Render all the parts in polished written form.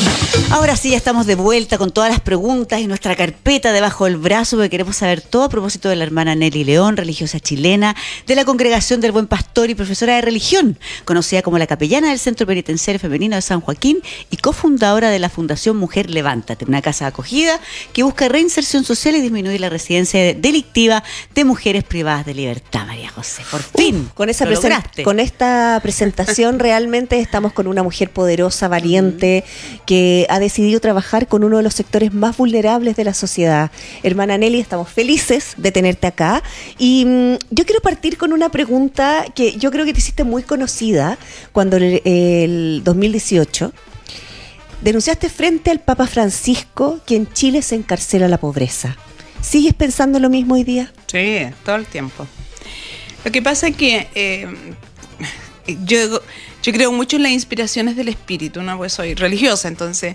Ahora sí, ya estamos de vuelta con todas las preguntas y nuestra carpeta debajo del brazo, porque queremos saber todo a propósito de la hermana Nelly León, religiosa chilena de la Congregación del Buen Pastor y profesora de religión, conocida como la capellana del Centro Penitenciario Femenino de San Joaquín y cofundadora de la Fundación Mujer Levántate, una casa de acogida que busca reinserción social y disminuir la residencia delictiva de mujeres privadas de libertad. María José, por fin, con esta presentación realmente estamos con una mujer poderosa, valiente, que ha decidido trabajar con uno de los sectores más vulnerables de la sociedad. Hermana Nelly, estamos felices de tenerte acá y yo quiero partir con una pregunta que yo creo que te hiciste muy conocida cuando el 2018 denunciaste frente al Papa Francisco que en Chile se encarcela la pobreza. ¿Sigues pensando lo mismo hoy día? Sí, todo el tiempo. Lo que pasa es que yo creo mucho en las inspiraciones del espíritu, ¿no? Pues soy religiosa, entonces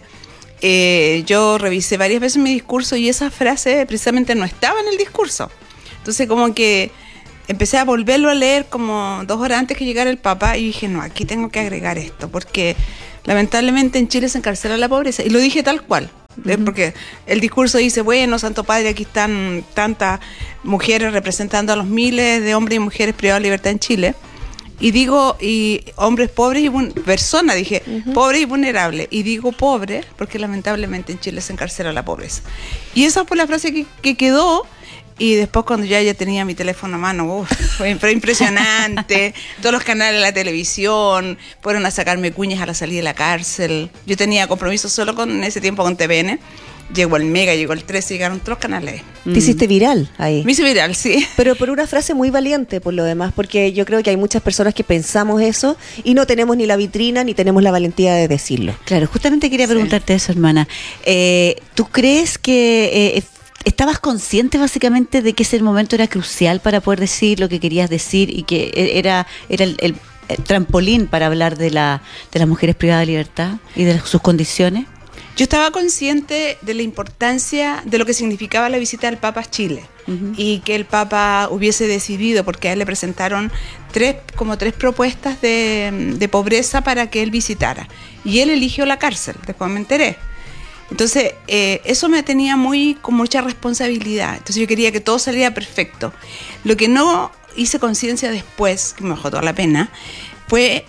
yo revisé varias veces mi discurso y esa frase precisamente no estaba en el discurso. Entonces como que empecé a volverlo a leer como 2 horas antes que llegara el Papa y dije, no, aquí tengo que agregar esto, porque lamentablemente en Chile se encarcela la pobreza. Y lo dije tal cual, porque el discurso dice, bueno, Santo Padre, aquí están tantas mujeres representando a los miles de hombres y mujeres privados de libertad en Chile. Y digo, y hombres pobres y personas, dije, pobres y vulnerables. Y digo pobre, porque lamentablemente en Chile se encarcela la pobreza. Y esa fue la frase que quedó. Y después cuando ya tenía mi teléfono a mano, fue impresionante. Todos los canales de la televisión fueron a sacarme cuñas a la salida de la cárcel. Yo tenía compromiso solo en ese tiempo con TVN. Llegó el Mega, llegó el 13, llegaron todos los canales. Te hiciste viral ahí. Me hice viral, sí. Pero por una frase muy valiente, por lo demás, porque yo creo que hay muchas personas que pensamos eso y no tenemos ni la vitrina ni tenemos la valentía de decirlo. Claro, justamente quería preguntarte eso, hermana. ¿Tú crees que estabas consciente básicamente de que ese momento era crucial para poder decir lo que querías decir y que era el trampolín para hablar de las mujeres privadas de libertad y de sus condiciones? Yo estaba consciente de la importancia de lo que significaba la visita del Papa a Chile y que el Papa hubiese decidido, porque a él le presentaron tres propuestas de pobreza para que él visitara. Y él eligió la cárcel, después me enteré. Entonces, eso me tenía con mucha responsabilidad. Entonces yo quería que todo saliera perfecto. Lo que no hice conciencia después, que me bajó toda la pena, fue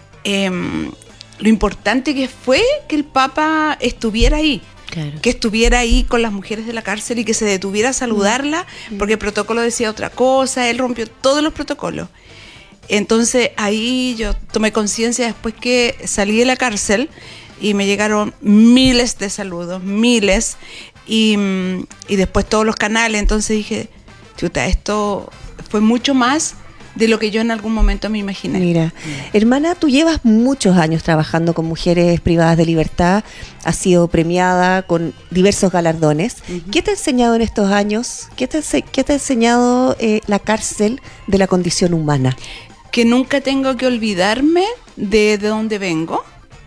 lo importante que fue que el Papa estuviera ahí. Claro. Que estuviera ahí con las mujeres de la cárcel y que se detuviera a saludarla, porque el protocolo decía otra cosa, él rompió todos los protocolos. Entonces ahí yo tomé conciencia después que salí de la cárcel y me llegaron miles de saludos, miles, y después todos los canales. Entonces dije, chuta, esto fue mucho más de lo que yo en algún momento me imaginé. Mira, hermana, tú llevas muchos años trabajando con mujeres privadas de libertad, has sido premiada con diversos galardones. ¿Qué te ha enseñado en estos años? ¿Qué te ha enseñado la cárcel de la condición humana? Que nunca tengo que olvidarme de dónde vengo.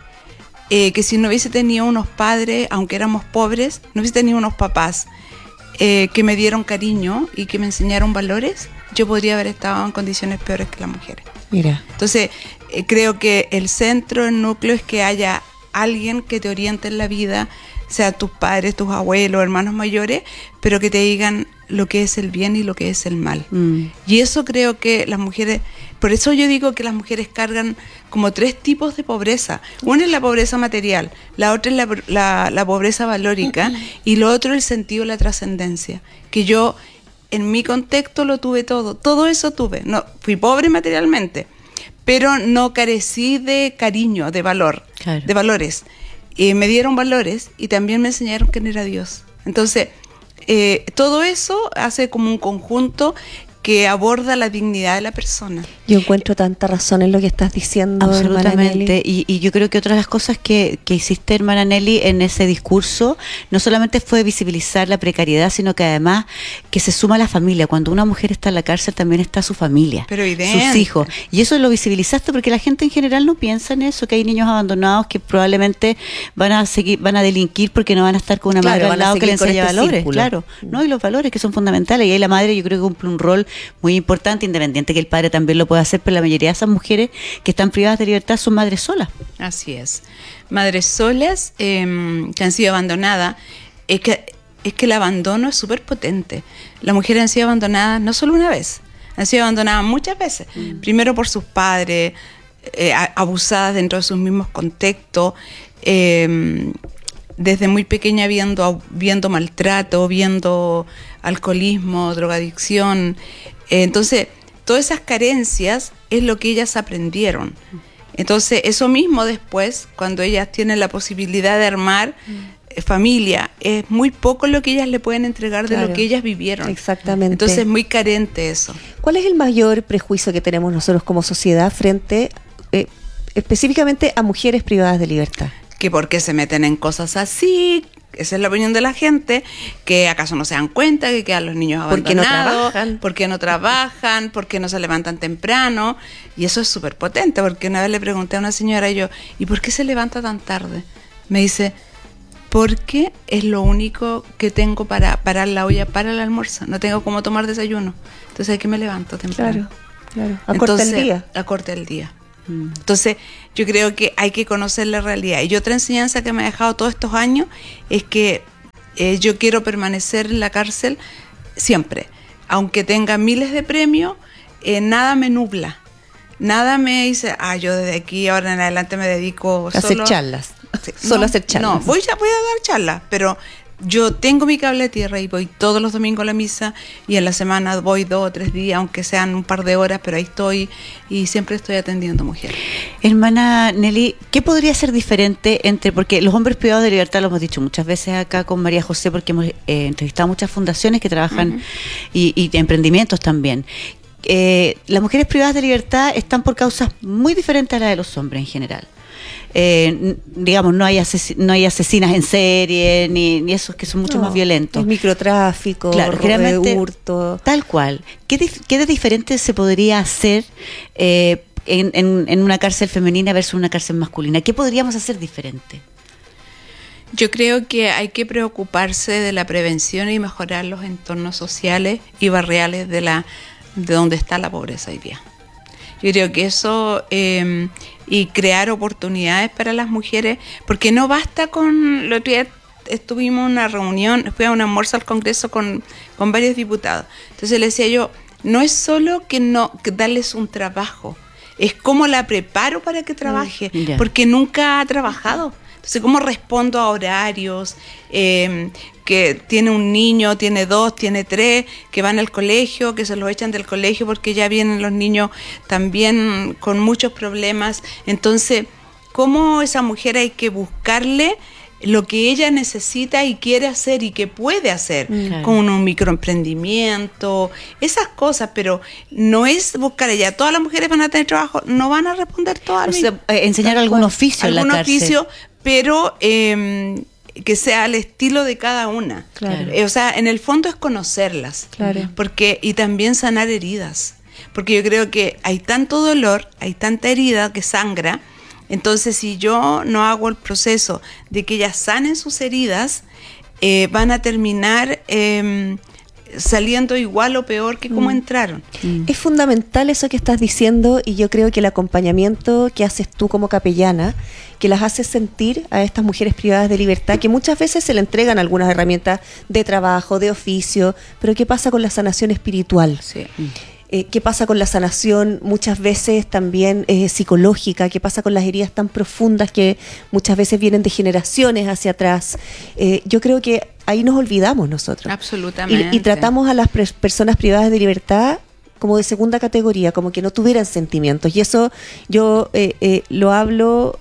Que si no hubiese tenido unos padres, aunque éramos pobres, no hubiese tenido unos papás que me dieron cariño y que me enseñaron valores, yo podría haber estado en condiciones peores que las mujeres. Mira. Entonces, creo que el centro, el núcleo es que haya alguien que te oriente en la vida, sea tus padres, tus abuelos, hermanos mayores, pero que te digan lo que es el bien y lo que es el mal. Y eso creo que las mujeres, por eso yo digo que las mujeres cargan como 3 tipos de pobreza. Una es la pobreza material, la otra es la pobreza valórica y lo otro el sentido de la trascendencia, que yo en mi contexto lo tuve todo eso tuve. No, fui pobre materialmente, pero no carecí de cariño, de valor, claro, de valores. Me dieron valores y también me enseñaron quién era Dios. Entonces, todo eso hace como un conjunto que aborda la dignidad de la persona. Yo encuentro tanta razón en lo que estás diciendo, absolutamente. Y yo creo que otra de las cosas que hiciste, hermana Nelly, en ese discurso, no solamente fue visibilizar la precariedad, sino que además que se suma a la familia. Cuando una mujer está en la cárcel, también está su familia, pero evidente, sus hijos. Y eso lo visibilizaste porque la gente en general no piensa en eso, que hay niños abandonados que probablemente van a delinquir porque no van a estar con una madre al lado que le enseña valores. Círculo. Claro, ¿no? Y los valores que son fundamentales. Y ahí la madre yo creo que cumple un rol muy importante, independiente que el padre también lo pueda puede hacer, pero la mayoría de esas mujeres que están privadas de libertad son madres solas. Así es. Madres solas que han sido abandonadas. Es que el abandono es súper potente. Las mujeres han sido abandonadas no solo una vez, han sido abandonadas muchas veces. Primero por sus padres, abusadas dentro de sus mismos contextos, desde muy pequeña viendo maltrato, viendo alcoholismo, drogadicción. Entonces, todas esas carencias es lo que ellas aprendieron. Entonces, eso mismo después, cuando ellas tienen la posibilidad de armar familia, es muy poco lo que ellas le pueden entregar de lo que ellas vivieron. Exactamente. Entonces, es muy carente eso. ¿Cuál es el mayor prejuicio que tenemos nosotros como sociedad frente específicamente a mujeres privadas de libertad? Que por qué se meten en cosas así, esa es la opinión de la gente, que acaso no se dan cuenta que quedan los niños abandonados, por qué no trabajan, por qué no se levantan temprano, y eso es súper potente, porque una vez le pregunté a una señora ¿y por qué se levanta tan tarde? Me dice, porque es lo único que tengo para parar la olla para el almuerzo, no tengo cómo tomar desayuno, entonces aquí me levanto temprano. Claro, acorta el día. Acorta el día. Entonces, yo creo que hay que conocer la realidad. Y otra enseñanza que me ha dejado todos estos años es que yo quiero permanecer en la cárcel siempre. Aunque tenga miles de premios, nada me nubla. Nada me dice, yo desde aquí ahora en adelante me dedico a hacer charlas. Sí, solo a hacer charlas. No, voy a dar charlas, pero yo tengo mi cable de tierra y voy todos los domingos a la misa, y en la semana voy 2 o 3 días, aunque sean un par de horas, pero ahí estoy y siempre estoy atendiendo mujeres. Hermana Nelly, ¿qué podría ser diferente porque los hombres privados de libertad, lo hemos dicho muchas veces acá con María José, porque hemos entrevistado muchas fundaciones que trabajan y emprendimientos también? Las mujeres privadas de libertad están por causas muy diferentes a las de los hombres en general. Digamos, no hay asesinas en serie, ni esos que son mucho más violentos. El microtráfico, claro, generalmente, hurto. Tal cual. ¿Qué de diferente se podría hacer en una cárcel femenina versus una cárcel masculina? ¿Qué podríamos hacer diferente? Yo creo que hay que preocuparse de la prevención y mejorar los entornos sociales y barriales de donde está la pobreza hoy día. Yo creo que eso, y crear oportunidades para las mujeres, porque no basta con... El otro día estuvimos en una reunión, fui a un almuerzo al Congreso con varios diputados. Entonces le decía yo, no es solo que darles un trabajo, es cómo la preparo para que trabaje, porque nunca ha trabajado. Entonces, ¿cómo respondo a horarios? Que tiene un niño, tiene 2, tiene 3, que van al colegio, que se los echan del colegio porque ya vienen los niños también con muchos problemas. Entonces, ¿cómo esa mujer hay que buscarle lo que ella necesita y quiere hacer y que puede hacer con un microemprendimiento, esas cosas? Pero no es buscar ella, todas las mujeres van a tener trabajo, no van a responder todas. Enseñar algún oficio en la cárcel. Algún oficio, pero que sea al estilo de cada una. Claro. O sea, en el fondo es conocerlas. Claro. Y también sanar heridas. Porque yo creo que hay tanto dolor, hay tanta herida que sangra. Entonces, si yo no hago el proceso de que ellas sanen sus heridas, van a terminar saliendo igual o peor que como entraron. Es fundamental eso que estás diciendo, y yo creo que el acompañamiento que haces tú como capellana, que las haces sentir a estas mujeres privadas de libertad, que muchas veces se le entregan algunas herramientas de trabajo, de oficio, pero ¿qué pasa con la sanación espiritual? Sí. ¿Qué pasa con la sanación muchas veces también psicológica? ¿Qué pasa con las heridas tan profundas que muchas veces vienen de generaciones hacia atrás? Yo creo que ahí nos olvidamos nosotros. Absolutamente. Y tratamos a las personas privadas de libertad como de segunda categoría, como que no tuvieran sentimientos. Y eso yo lo hablo...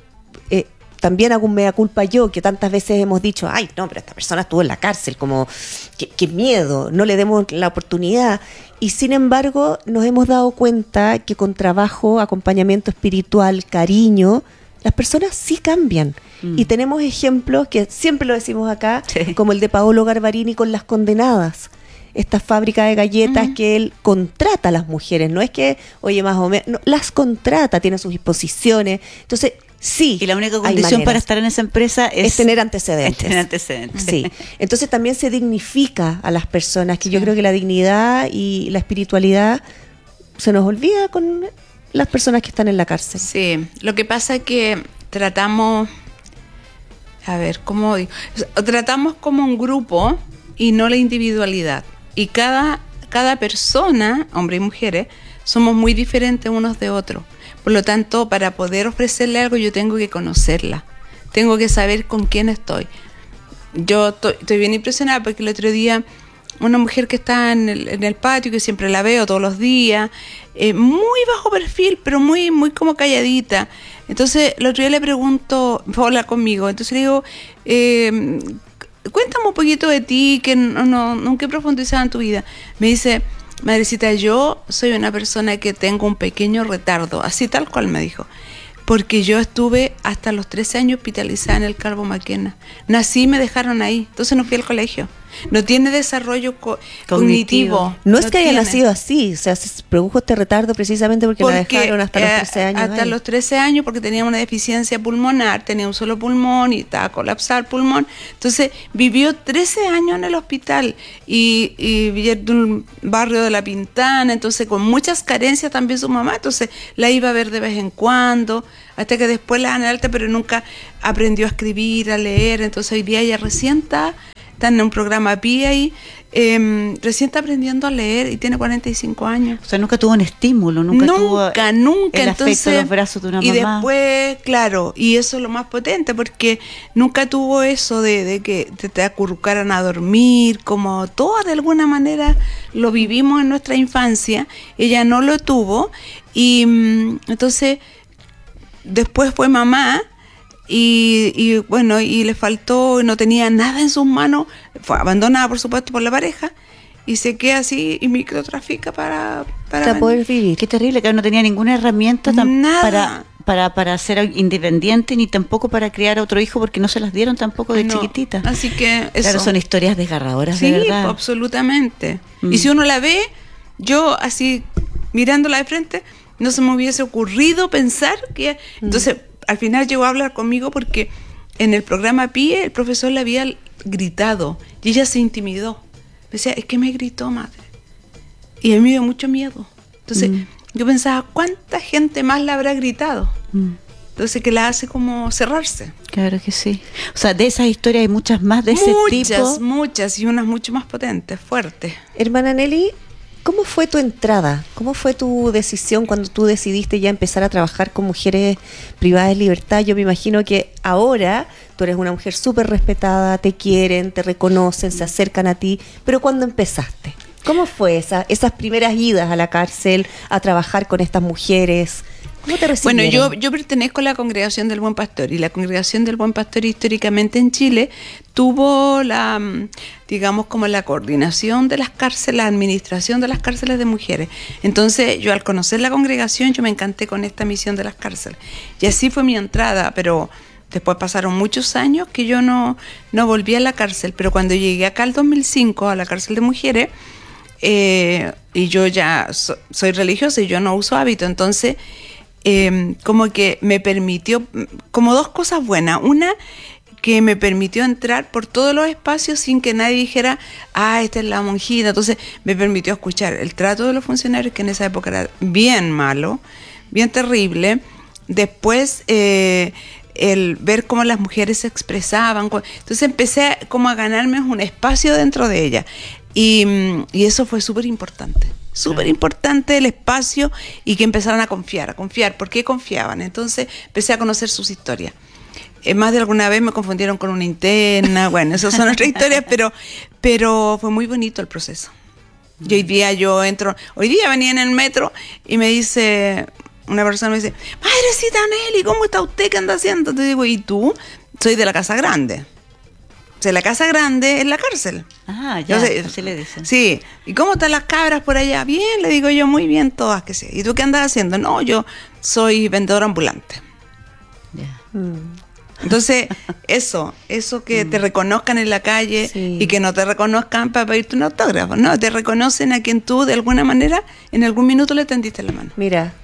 También hago un mea culpa yo, que tantas veces hemos dicho, ay, no, pero esta persona estuvo en la cárcel, como, qué miedo, no le demos la oportunidad. Y sin embargo, nos hemos dado cuenta que con trabajo, acompañamiento espiritual, cariño, las personas sí cambian. Y tenemos ejemplos que siempre lo decimos acá, como el de Paolo Garbarini con Las Condenadas. Esta fábrica de galletas que él contrata a las mujeres, no es que, oye, más o menos, no, las contrata, tiene sus disposiciones. Entonces, sí. Y la única condición para estar en esa empresa es tener antecedentes. Tener antecedentes. Sí. Entonces también se dignifica a las personas, que yo creo que la dignidad y la espiritualidad se nos olvida con las personas que están en la cárcel. Sí, lo que pasa es que tratamos, a ver, ¿cómo digo? Tratamos como un grupo y no la individualidad. Y cada persona, hombres y mujeres, somos muy diferentes unos de otros. Por lo tanto, para poder ofrecerle algo, yo tengo que conocerla. Tengo que saber con quién estoy. Yo estoy bien impresionada porque el otro día una mujer que está en el patio, que siempre la veo todos los días, muy bajo perfil, pero muy como calladita. Entonces, el otro día le pregunto, hola conmigo, entonces le digo, cuéntame un poquito de ti, que nunca he profundizado en tu vida. Me dice, madrecita, yo soy una persona que tengo un pequeño retardo, así tal cual me dijo. Porque yo estuve hasta los 13 años hospitalizada en el Calvo Maquena. Nací y me dejaron ahí, entonces no fui al colegio. No tiene desarrollo cognitivo. No es que haya nacido así, o sea, se produjo este retardo precisamente porque la dejaron hasta los 13 años. Hasta los 13 años porque tenía una deficiencia pulmonar, tenía un solo pulmón y estaba colapsado el pulmón. Entonces vivió 13 años en el hospital y vivía en un barrio de La Pintana, entonces con muchas carencias también su mamá, entonces la iba a ver de vez en cuando, hasta que después la dan alta, pero nunca aprendió a escribir, a leer. Entonces hoy día ella recién está en un programa PIA y recién está aprendiendo a leer y tiene 45 años. O sea, nunca tuvo un estímulo, nunca tuvo el entonces, afecto de los brazos de una mamá. Y después, claro, y eso es lo más potente, porque nunca tuvo eso de que te acurrucaran a dormir, como todas de alguna manera lo vivimos en nuestra infancia. Ella no lo tuvo y entonces después fue mamá. Y bueno, y le faltó, no tenía nada en sus manos, fue abandonada por supuesto por la pareja y se queda así y microtrafica para poder vivir. Qué terrible, que no tenía ninguna herramienta para ser independiente ni tampoco para criar a otro hijo porque no se las dieron tampoco de chiquitita. Así que eso. Claro, son historias desgarradoras, sí, de verdad. Sí, absolutamente. Y si uno la ve, yo así mirándola de frente, no se me hubiese ocurrido pensar que... Entonces, al final llegó a hablar conmigo porque en el programa PIE el profesor le había gritado y ella se intimidó. Me decía, es que me gritó, madre. Y a mí me dio mucho miedo. Entonces yo pensaba, ¿cuánta gente más la habrá gritado? Entonces que la hace como cerrarse. Claro que sí. O sea, de esas historias hay muchas más de ese tipo. Muchas, y unas mucho más potentes, fuertes. Hermana Nelly, ¿cómo fue tu entrada? ¿Cómo fue tu decisión cuando tú decidiste ya empezar a trabajar con mujeres privadas de libertad? Yo me imagino que ahora tú eres una mujer súper respetada, te quieren, te reconocen, se acercan a ti, pero ¿cuándo empezaste? ¿Cómo fue esas primeras idas a la cárcel, a trabajar con estas mujeres? ¿Cómo te recibieron? Bueno, yo pertenezco a la Congregación del Buen Pastor y la Congregación del Buen Pastor históricamente en Chile tuvo digamos como la coordinación de las cárceles, la administración de las cárceles de mujeres. Entonces yo al conocer la congregación yo me encanté con esta misión de las cárceles y así fue mi entrada, pero después pasaron muchos años que yo no volví a la cárcel, pero cuando llegué acá al 2005 a la cárcel de mujeres y yo ya soy religiosa y yo no uso hábito, entonces como que me permitió como dos cosas buenas. Una, que me permitió entrar por todos los espacios sin que nadie dijera, esta es la monjita. Entonces me permitió escuchar el trato de los funcionarios, que en esa época era bien malo, bien terrible. Después el ver cómo las mujeres se expresaban. Entonces empecé como a ganarme un espacio dentro de ella. Y eso fue súper importante. Súper importante el espacio y que empezaran a confiar. ¿Por qué confiaban? Entonces empecé a conocer sus historias. Más de alguna vez me confundieron con una interna, bueno, esas son otras historias, pero fue muy bonito el proceso. Y hoy día venía en el metro y me dice, una persona me dice, madrecita Nelly, ¿cómo está usted? ¿Qué anda haciendo? Te digo, ¿y tú? Soy de la Casa Grande. O sea, la Casa Grande es la cárcel. Ah, ya, así le dicen. Sí. ¿Y cómo están las cabras por allá? Bien, le digo yo, muy bien, todas que sí. ¿Y tú qué andas haciendo? No, yo soy vendedora ambulante. Ya. Entonces, eso que te reconozcan en la calle y que no te reconozcan para pedirte un autógrafo, no, te reconocen a quien tú de alguna manera en algún minuto le tendiste la mano. Mira,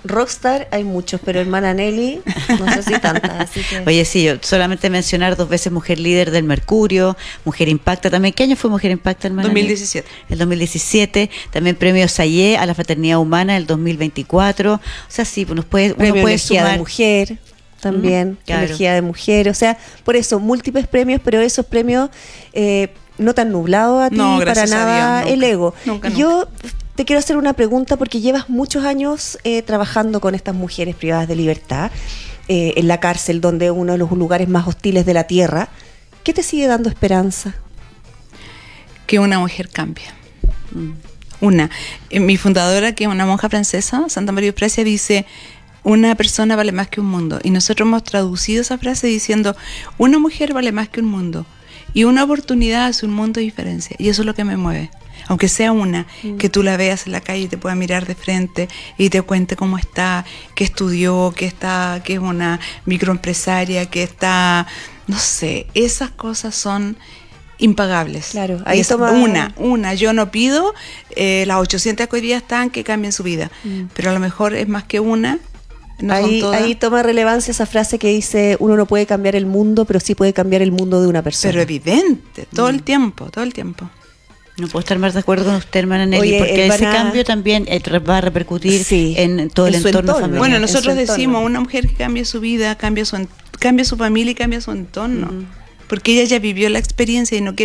Rockstar hay muchos, pero hermana Nelly, no sé si tantas. Así que... Oye, sí, yo solamente mencionar 2 veces mujer líder del Mercurio, Mujer Impacta también. ¿Qué año fue Mujer Impacta, hermana? 2017. El 2017. También premio Sayé a la Fraternidad Humana el 2024. O sea, sí, pues uno puede energía sumar. de mujer también, claro. Energía de mujer. O sea, por eso, múltiples premios, pero esos premios no tan nublados a ti, No, para gracias a nada Dios, nunca, el ego. nunca. Yo te quiero hacer una pregunta porque llevas muchos años trabajando con estas mujeres privadas de libertad en la cárcel, donde uno de los lugares más hostiles de la tierra. ¿Qué te sigue dando esperanza? Que una mujer cambie. Una. Mi fundadora, que es una monja francesa, Santa María Precia, dice: una persona vale más que un mundo. Y nosotros hemos traducido esa frase diciendo: una mujer vale más que un mundo. Y una oportunidad hace un mundo de diferencia. Y eso es lo que me mueve. Aunque sea una, que tú la veas en la calle y te pueda mirar de frente y te cuente cómo está, que estudió, que es una microempresaria, que está, no sé, esas cosas son impagables. Claro, ahí es toma... una. Yo no pido las 800 que hoy día están que cambien su vida, pero a lo mejor es más que una. No ahí toma relevancia esa frase que dice: uno no puede cambiar el mundo, pero sí puede cambiar el mundo de una persona. Pero evidente, todo el tiempo. No puedo estar más de acuerdo con usted, hermana Nelly, Oye, porque ese cambio también va a repercutir en todo el entorno familiar. Bueno, nosotros decimos: una mujer que cambia su vida, cambia su familia y cambia su entorno. Porque ella ya vivió la experiencia y no quiere